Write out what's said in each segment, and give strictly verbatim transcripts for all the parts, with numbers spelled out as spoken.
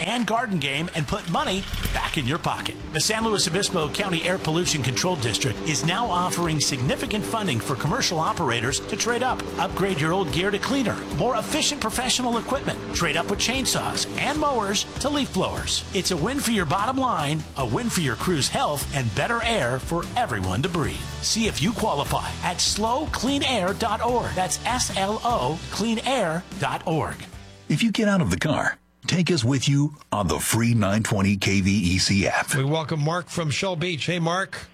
and garden game and put money back in your pocket. The San Luis Obispo County Air Pollution Control District is now offering significant funding for commercial operators to trade up. Upgrade your old gear to cleaner, more efficient professional equipment. Trade up with chainsaws and mowers to leaf blowers. It's a win for your bottom line, a win for your crew's health, and better air for everyone to breathe. See if you qualify at slow clean air dot org. That's S L O clean air dot org. If you get out of the car, take us with you on the free nine twenty K V E C app. We welcome Mark from Shell Beach. Hey, Mark.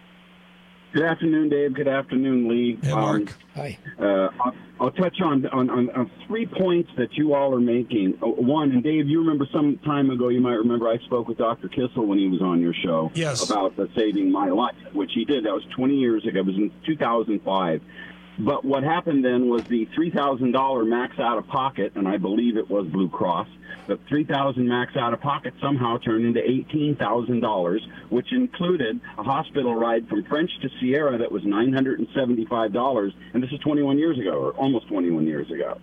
Good afternoon, Dave. Good afternoon, Lee. Hey, Mark. Um, Hi. Uh, I'll, I'll touch on, on, on, on three points that you all are making. Uh, One, and Dave, you remember some time ago, you might remember I spoke with Doctor Kissel when he was on your show. Yes. About uh, saving my life, which he did. That was twenty years ago. It was in two thousand five. But what happened then was the three thousand dollars max out of pocket, and I believe it was Blue Cross, the three thousand dollars max out of pocket somehow turned into eighteen thousand dollars, which included a hospital ride from French to Sierra that was nine hundred seventy-five dollars, and this is twenty-one years ago, or almost twenty-one years ago.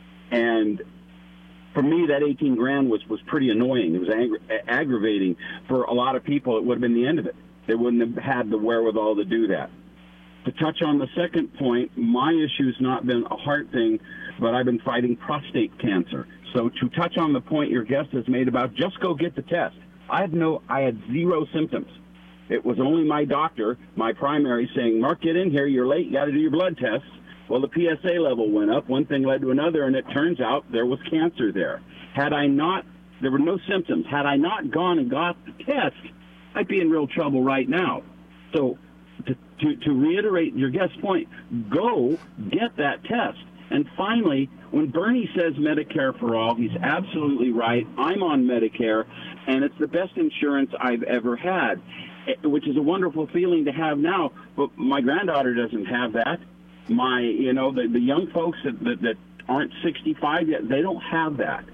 And for me, that eighteen grand was, was pretty annoying. It was aggra- aggravating. For a lot of people, it would have been the end of it. They wouldn't have had the wherewithal to do that. To touch on the second point, my issue's not been a heart thing, but I've been fighting prostate cancer. So to touch on the point your guest has made about just go get the test, I had no, I had zero symptoms. It was only my doctor, my primary, saying, Mark, get in here, you're late, you got to do your blood tests. Well, the P S A level went up, one thing led to another, and it turns out there was cancer there. Had I not, there were no symptoms. Had I not gone and got the test, I'd be in real trouble right now. So to, to, to reiterate your guest's point, go get that test. And finally, when Bernie says Medicare for all, he's absolutely right. I'm on Medicare, and it's the best insurance I've ever had, which is a wonderful feeling to have now. But my granddaughter doesn't have that. My, you know, the, the young folks that, that, that aren't sixty-five yet, they don't have that.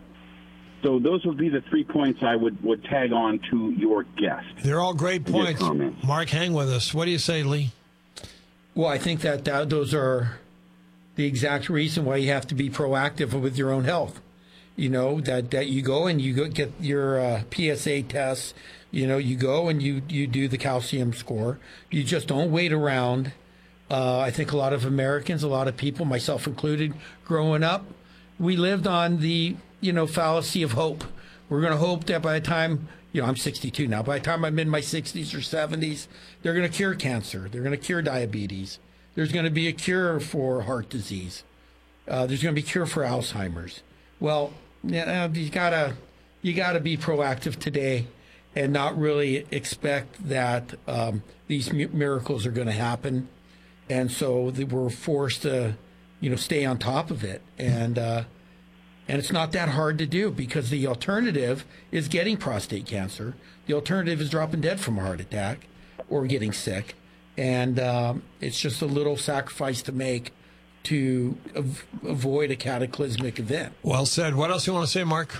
So those would be the three points I would, would tag on to your guest. They're all great points. Mark, hang with us. What do you say, Lee? Well, I think that, that those are the exact reason why you have to be proactive with your own health. You know, that, that you go and you go get your uh, P S A tests. You know, you go and you, you do the calcium score. You just don't wait around. Uh, I think a lot of Americans, a lot of people, myself included, growing up, we lived on the, you know, fallacy of hope. We're going to hope that by the time, you know, I'm sixty-two now, by the time I'm in my sixties or seventies, they're going to cure cancer. They're going to cure diabetes. There's going to be a cure for heart disease. Uh, there's going to be a cure for Alzheimer's. Well, you you gotta you gotta be proactive today, and not really expect that um, these mi- miracles are going to happen. And so they were forced to, you know, stay on top of it. And uh, and it's not that hard to do, because the alternative is getting prostate cancer. The alternative is dropping dead from a heart attack or getting sick. And um, it's just a little sacrifice to make to av- avoid a cataclysmic event. Well said. What else do you want to say, Mark?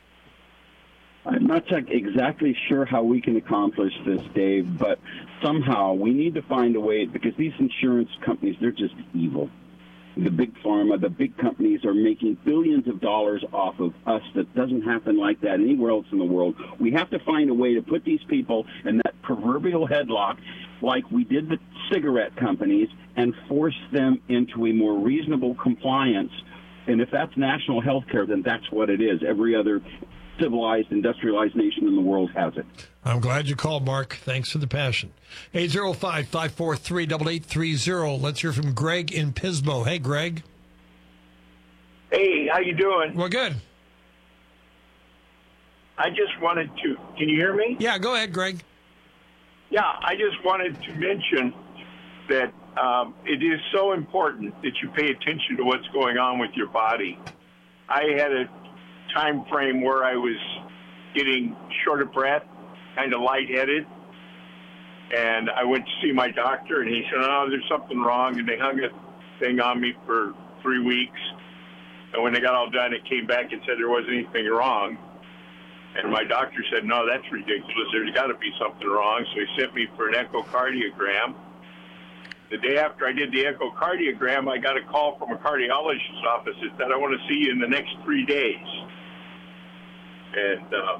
I'm not exactly sure how we can accomplish this, Dave, but somehow we need to find a way, because these insurance companies, they're just evil. The big pharma, the big companies are making billions of dollars off of us. That doesn't happen like that anywhere else in the world. We have to find a way to put these people in that proverbial headlock, like we did the cigarette companies, and force them into a more reasonable compliance. And if that's national health care, then that's what it is. Every other civilized, industrialized nation in the world has it. I'm glad you called, Mark. Thanks for the passion. eight oh five, five four three, eight eight three oh. Let's hear from Greg in Pismo. Hey, Greg. Hey, how you doing? Well, good. I just wanted to, can you hear me? Yeah, go ahead, Greg. Yeah, I just wanted to mention that um, it is so important that you pay attention to what's going on with your body. I had a time frame where I was getting short of breath, kind of lightheaded, and I went to see my doctor, and he said, oh, there's something wrong, and they hung a thing on me for three weeks, and when they got all done, it came back and said there wasn't anything wrong, and my doctor said, no, that's ridiculous, there's got to be something wrong, so he sent me for an echocardiogram. The day after I did the echocardiogram, I got a call from a cardiologist's office that said, I want to see you in the next three days. And uh,